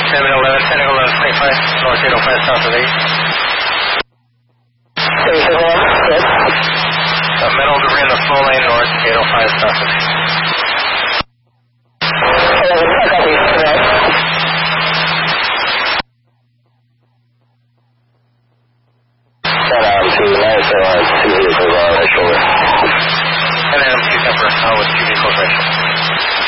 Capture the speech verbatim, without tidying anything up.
seven eleven, ten eleven twenty-five, north eight oh five, south of eight. seven eleven, yes. Uh, middle debris in the flow lane, north eight oh five, south of eight. eleven, I copy, right. ten on two, nine seven on two vehicles on the shoulder. And then two temper, uh, with two vehicles right shoulder.